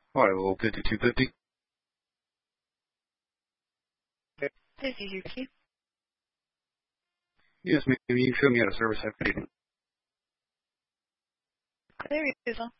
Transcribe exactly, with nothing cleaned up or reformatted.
All right, well, fifty-two fifty. This is Yuki. Yes, maybe you can show me how to service that video. There he is.